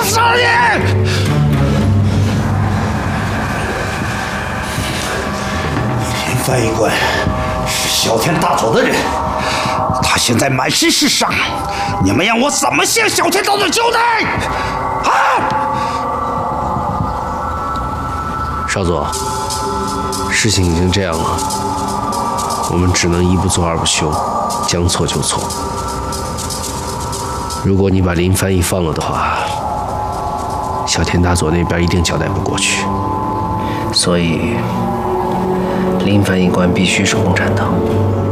杀你！林翻译官是小天大佐的人，他现在满身是伤，你们让我怎么向小天大佐交代？啊！ 少佐，事情已经这样了，我们只能一不做二不休，将错就错。如果你把林翻译放了的话，小天大佐那边一定交代不过去。 所以，林翻译官必须是共产党。